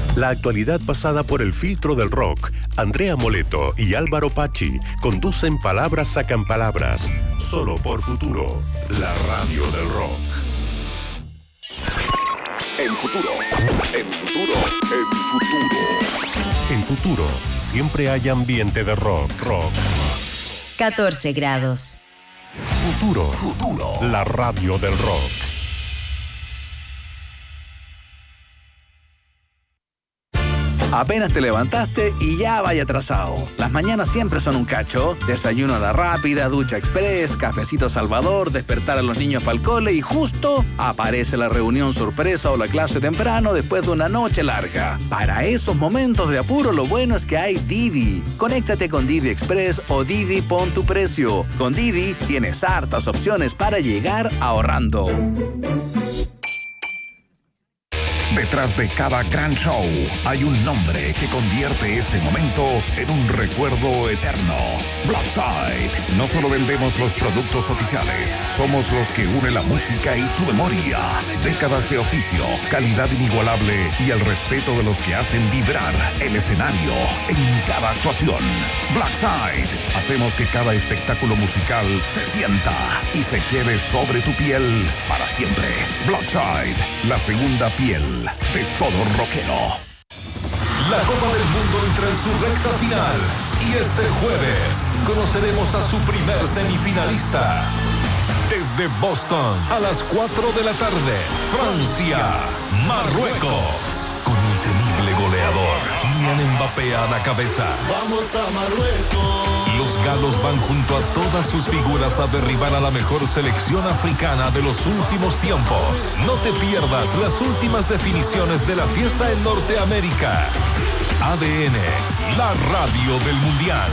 La actualidad pasada por el filtro del rock. Andrea Moleto y Álvaro Pachi conducen Palabras Sacan Palabras. Solo por Futuro, la radio del rock. En Futuro, en Futuro, en Futuro. En Futuro, siempre hay ambiente de rock. 14 grados. Futuro, la radio del rock. Apenas te levantaste y ya vaya atrasado. Las mañanas siempre son un cacho. Desayuno a la rápida, ducha express, cafecito Salvador, despertar a los niños para el cole y justo aparece la reunión sorpresa o la clase temprano después de una noche larga. Para esos momentos de apuro, lo bueno es que hay Didi. Conéctate con Didi Express o Didi Pon tu Precio. Con Didi tienes hartas opciones para llegar ahorrando. Detrás de cada gran show hay un nombre que convierte ese momento en un recuerdo eterno. Blackside. No solo vendemos los productos oficiales, somos los que une la música y tu memoria. Décadas de oficio, calidad inigualable y el respeto de los que hacen vibrar el escenario en cada actuación. Blackside. Hacemos que cada espectáculo musical se sienta y se quede sobre tu piel para siempre. Blackside, la segunda piel de todo rockero. La Copa del Mundo entra en su recta final y este jueves conoceremos a su primer semifinalista. Desde Boston a las 4 de la tarde, Francia, Marruecos. Con el temible goleador Kylian Mbappé a la cabeza. ¡Vamos a Marruecos! Los galos van junto a todas sus figuras a derribar a la mejor selección africana de los últimos tiempos. No te pierdas las últimas definiciones de la fiesta en Norteamérica. ADN, la radio del Mundial.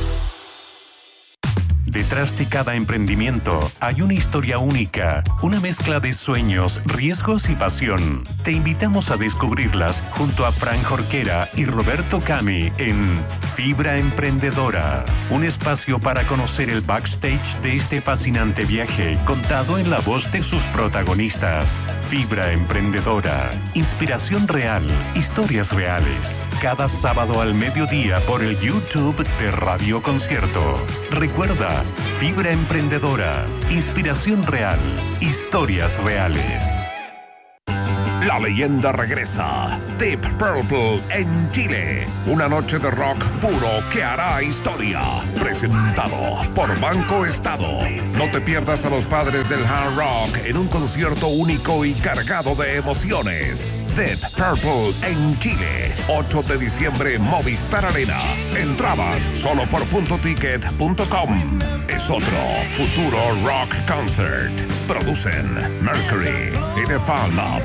Detrás de cada emprendimiento hay una historia única, una mezcla de sueños, riesgos y pasión. Te invitamos a descubrirlas junto a Fran Jorquera y Roberto Cami en Fibra Emprendedora, un espacio para conocer el backstage de este fascinante viaje contado en la voz de sus protagonistas. Fibra Emprendedora, inspiración real, historias reales. Cada sábado al mediodía por el YouTube de Radio Concierto. Recuerda, Fibra Emprendedora, inspiración real, historias reales. La leyenda regresa. Deep Purple en Chile. Una noche de rock puro que hará historia. Presentado por Banco Estado. No te pierdas a los padres del hard rock en un concierto único y cargado de emociones. Deep Purple en Chile. 8 de diciembre, Movistar Arena. Entradas solo por puntoticket.com. Es otro Futuro Rock Concert. Producen Mercury y The Fan Lab.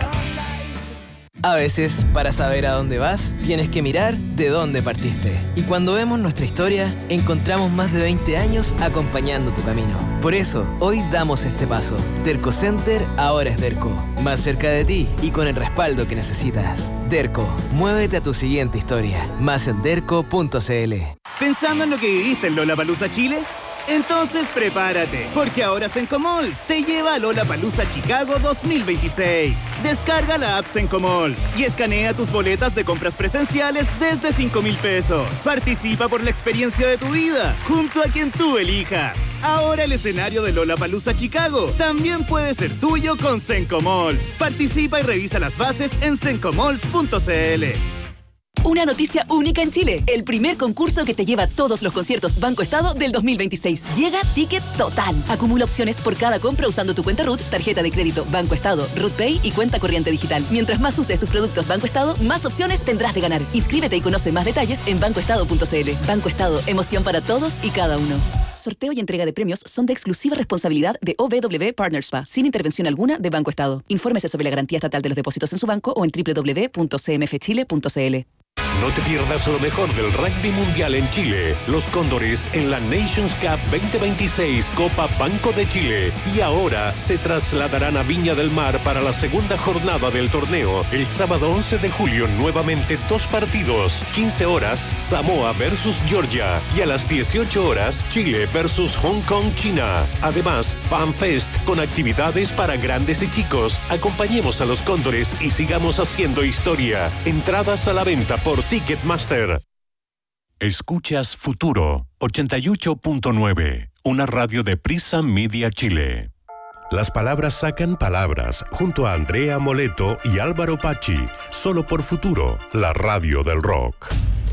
A veces, para saber a dónde vas, tienes que mirar de dónde partiste. Y cuando vemos nuestra historia, encontramos más de 20 años acompañando tu camino. Por eso, hoy damos este paso. Derco Center ahora es Derco. Más cerca de ti y con el respaldo que necesitas. Derco, muévete a tu siguiente historia. Más en derco.cl. ¿Pensando en lo que viviste en Lollapalooza Chile? Entonces prepárate, porque ahora Sencomalls te lleva a Lollapalooza Chicago 2026. Descarga la app Sencomalls y escanea tus boletas de compras presenciales desde 5,000 pesos. Participa por la experiencia de tu vida, junto a quien tú elijas. Ahora el escenario de Lollapalooza Chicago también puede ser tuyo con Sencomalls. Participa y revisa las bases en sencomalls.cl. Una noticia única en Chile. El primer concurso que te lleva todos los conciertos Banco Estado del 2026. Llega Ticket Total. Acumula opciones por cada compra usando tu cuenta RUT, tarjeta de crédito Banco Estado, RUT Pay y cuenta corriente digital. Mientras más uses tus productos Banco Estado, más opciones tendrás de ganar. Inscríbete y conoce más detalles en bancoestado.cl. Banco Estado, emoción para todos y cada uno. Sorteo y entrega de premios son de exclusiva responsabilidad de OBW Partners SPA, sin intervención alguna de Banco Estado. Infórmese sobre la garantía estatal de los depósitos en su banco o en www.cmfchile.cl. No te pierdas lo mejor del rugby mundial en Chile. Los Cóndores en la Nations Cup 2026 Copa Banco de Chile. Y ahora se trasladarán a Viña del Mar para la segunda jornada del torneo. El sábado 11 de julio nuevamente 2 partidos. 15 horas Samoa versus Georgia. Y a las 18 horas Chile versus Hong Kong, China. Además, FanFest con actividades para grandes y chicos. Acompañemos a los Cóndores y sigamos haciendo historia. Entradas a la venta por Ticketmaster. Escuchas Futuro 88.9, una radio de Prisa Media Chile. Las palabras sacan palabras, junto a Andrea Moleto y Álvaro Pachi, solo por Futuro, la radio del rock.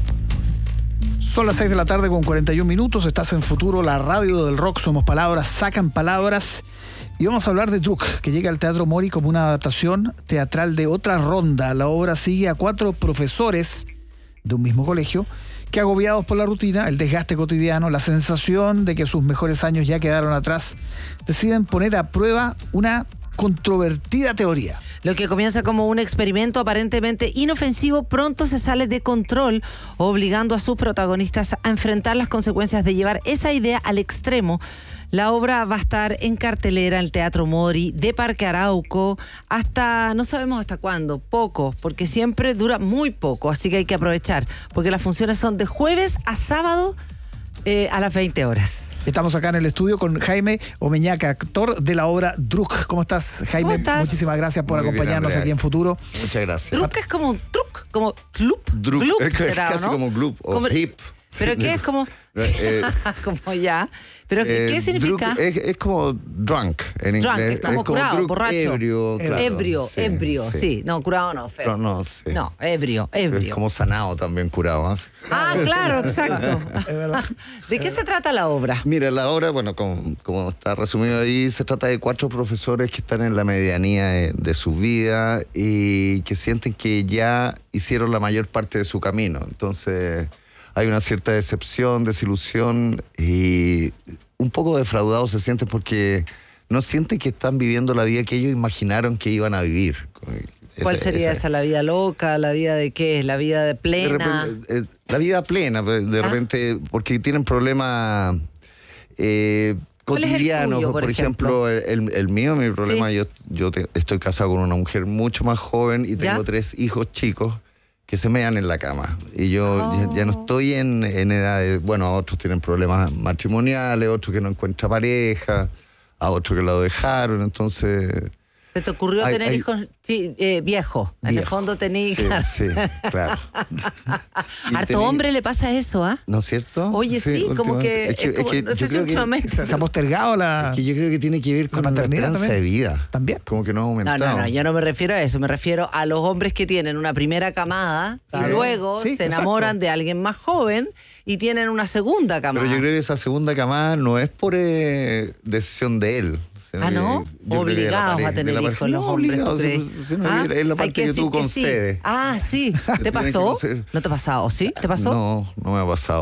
Son las 6 de la tarde con 41 minutos, estás en Futuro, la radio del rock, somos palabras, sacan palabras. Y vamos a hablar de Druk, que llega al Teatro Mori como una adaptación teatral de Otra Ronda. La obra sigue a 4 profesores de un mismo colegio que, agobiados por la rutina, el desgaste cotidiano, la sensación de que sus mejores años ya quedaron atrás, deciden poner a prueba una controvertida teoría. Lo que comienza como un experimento aparentemente inofensivo pronto se sale de control, obligando a sus protagonistas a enfrentar las consecuencias de llevar esa idea al extremo. La obra va a estar en cartelera en el Teatro Mori de Parque Arauco hasta, no sabemos hasta cuándo, poco, porque siempre dura muy poco, así que hay que aprovechar, porque las funciones son de jueves a sábado a las 20 horas. Estamos acá en el estudio con Jaime Omeñaca, actor de la obra Druk. ¿Cómo estás, Jaime? ¿Cómo estás? Muchísimas gracias por acompañarnos aquí en Futuro. Muchas gracias. Druk es como un truc, como club. Druk, Gloop, es será, casi ¿no? como gloop o Como- hip. ¿Pero qué es como? Como ya. ¿Pero qué significa? Druk es como drunk en inglés. Drunk, es como curado, druk, borracho. Ebrio, claro. Ebrio, sí. No, curado no, feo. No, sí. No, ebrio. Es como sanado también curado. ¿Eh? Ah, claro, exacto. ¿De qué se trata la obra? Mira, la obra, bueno, como está resumido ahí, se trata de 4 profesores que están en la medianía de su vida y que sienten que ya hicieron la mayor parte de su camino. Entonces, hay una cierta decepción, desilusión y un poco defraudados se sienten porque no sienten que están viviendo la vida que ellos imaginaron que iban a vivir. ¿Cuál sería esa? ¿La vida loca? ¿La vida de qué? ¿La vida de plena? De repente, la vida plena, de repente, porque tienen problemas cotidianos. tuyo, por por ejemplo, el mío, mi problema, Sí. yo estoy casado con una mujer mucho más joven y tengo ¿Ya? 3 hijos chicos que se mean en la cama. Y yo ya no estoy en edad de... Bueno, otros tienen problemas matrimoniales, otros que no encuentran pareja, a otros que lo dejaron, entonces... ¿Se te ocurrió tener hijos viejos? En el fondo tenés... Sí, claro. Harto hombre le pasa eso, ¿ah? ¿No es cierto? Oye, sí, como que... no sé si últimamente... Se ha postergado la... Es que yo creo que tiene que ver con la maternidad esperanza también. de vida. ¿También? Como que no ha aumentado. No, yo no me refiero a eso, me refiero a los hombres que tienen una primera camada Claro. y luego Sí, se enamoran de alguien más joven y tienen una segunda camada. Pero yo creo que esa segunda camada no es por decisión de él. sino Ah, ¿no? que yo creo que de la Obligados pareja- a tener de la hijos pareja. los No, hombres, ¿tú obligados, crees? sino ¿Ah? que es la Hay parte que decir tú que sí. concedes. Ah, sí. ¿Te Tienes que pasó? conceder. ¿No te ha pasado? ¿Sí? ¿Te pasó? No me ha pasado.